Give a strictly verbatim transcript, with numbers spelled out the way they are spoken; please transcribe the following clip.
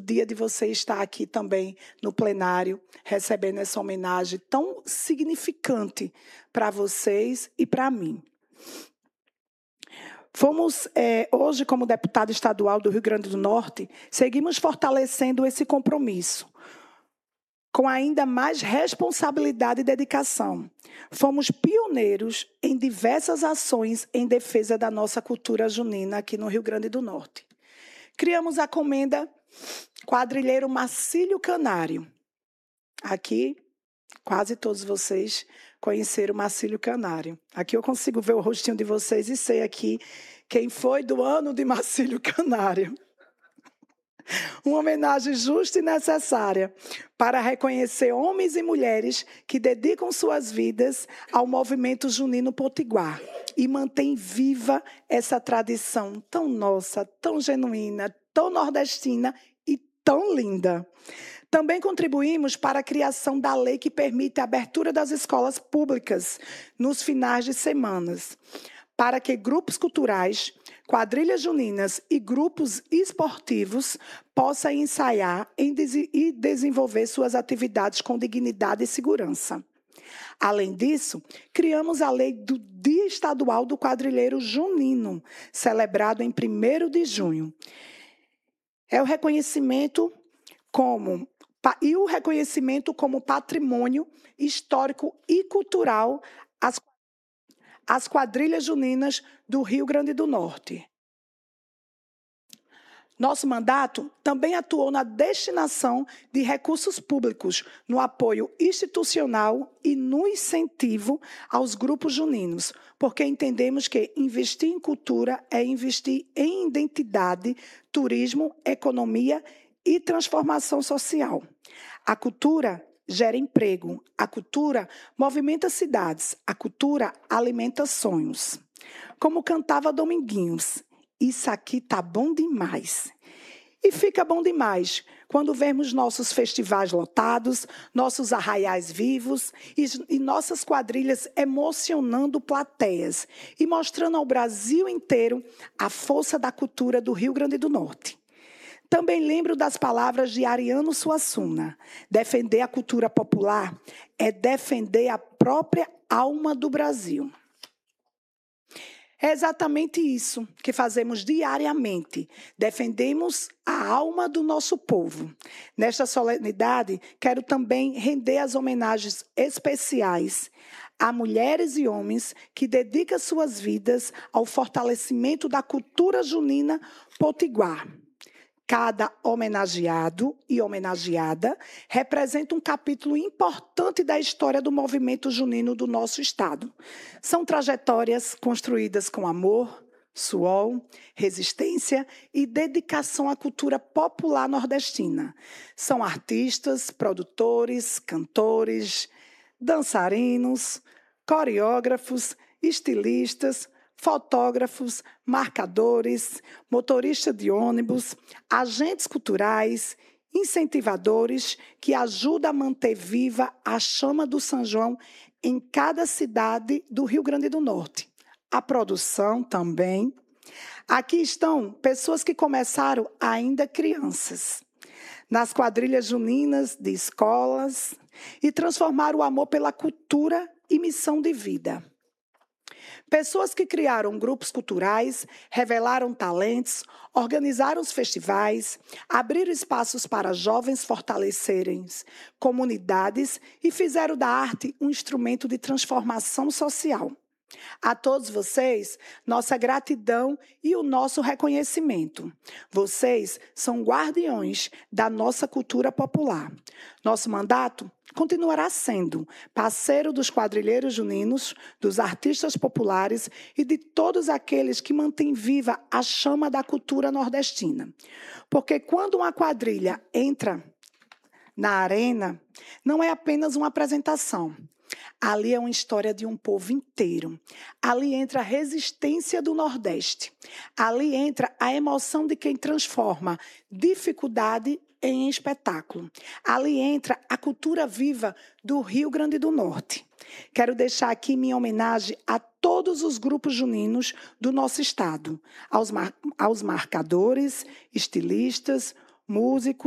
dia de você estar aqui também no plenário, recebendo essa homenagem tão significante para vocês e para mim. Fomos, é, hoje, como deputado estadual do Rio Grande do Norte, seguimos fortalecendo esse compromisso, com ainda mais responsabilidade e dedicação. Fomos pioneiros em diversas ações em defesa da nossa cultura junina aqui no Rio Grande do Norte. Criamos a comenda Quadrilheiro Marcílio Canário. Aqui, quase todos vocês conheceram o Marcílio Canário. Aqui eu consigo ver o rostinho de vocês e sei aqui quem foi do ano de Marcílio Canário. Uma homenagem justa e necessária para reconhecer homens e mulheres que dedicam suas vidas ao movimento junino potiguar e mantém viva essa tradição tão nossa, tão genuína, tão nordestina e tão linda. Também contribuímos para a criação da lei que permite a abertura das escolas públicas nos finais de semanas, para que grupos culturais, quadrilhas juninas e grupos esportivos possam ensaiar e desenvolver suas atividades com dignidade e segurança. Além disso, criamos a Lei do Dia Estadual do Quadrilheiro Junino, celebrado em primeiro de junho. É o reconhecimento como, e o reconhecimento como patrimônio histórico e cultural às as quadrilhas juninas do Rio Grande do Norte. Nosso mandato também atuou na destinação de recursos públicos, no apoio institucional e no incentivo aos grupos juninos, porque entendemos que investir em cultura é investir em identidade, turismo, economia e transformação social. A cultura gera emprego, a cultura movimenta cidades, a cultura alimenta sonhos. Como cantava Dominguinhos, isso aqui tá bom demais. E fica bom demais quando vemos nossos festivais lotados, nossos arraiais vivos e, e nossas quadrilhas emocionando plateias e mostrando ao Brasil inteiro a força da cultura do Rio Grande do Norte. Também lembro das palavras de Ariano Suassuna. Defender a cultura popular é defender a própria alma do Brasil. É exatamente isso que fazemos diariamente. Defendemos a alma do nosso povo. Nesta solenidade, quero também render as homenagens especiais a mulheres e homens que dedicam suas vidas ao fortalecimento da cultura junina potiguar. Cada homenageado e homenageada representa um capítulo importante da história do movimento junino do nosso estado. São trajetórias construídas com amor, suor, resistência e dedicação à cultura popular nordestina. São artistas, produtores, cantores, dançarinos, coreógrafos, estilistas, fotógrafos, marcadores, motoristas de ônibus, agentes culturais, incentivadores que ajudam a manter viva a chama do São João em cada cidade do Rio Grande do Norte. A produção também. Aqui estão pessoas que começaram ainda crianças, nas quadrilhas juninas de escolas, e transformaram o amor pela cultura e missão de vida. Pessoas que criaram grupos culturais, revelaram talentos, organizaram os festivais, abriram espaços para jovens fortalecerem comunidades e fizeram da arte um instrumento de transformação social. A todos vocês, nossa gratidão e o nosso reconhecimento. Vocês são guardiões da nossa cultura popular. Nosso mandato continuará sendo parceiro dos quadrilheiros juninos, dos artistas populares e de todos aqueles que mantêm viva a chama da cultura nordestina. Porque quando uma quadrilha entra na arena, não é apenas uma apresentação. Ali é uma história de um povo inteiro. Ali entra a resistência do Nordeste. Ali entra a emoção de quem transforma dificuldade em espetáculo. Ali entra a cultura viva do Rio Grande do Norte. Quero deixar aqui minha homenagem a todos os grupos juninos do nosso estado, aos, mar- aos marcadores, estilistas, músicos,